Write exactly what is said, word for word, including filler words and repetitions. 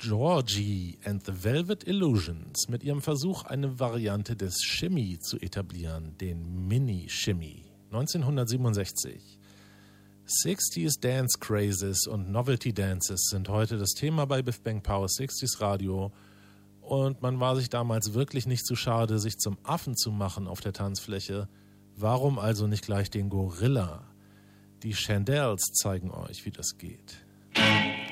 Georgie and the Velvet Illusions mit ihrem Versuch, eine Variante des Shimmy zu etablieren, den Mini-Shimmy. neunzehnhundertsiebenundsechzig. sechziger Dance Crazes und Novelty Dances sind heute das Thema bei Biff Bang Power sechziger Radio und man war sich damals wirklich nicht zu schade, sich zum Affen zu machen auf der Tanzfläche. Warum also nicht gleich den Gorilla? Die Chandelles zeigen euch, wie das geht.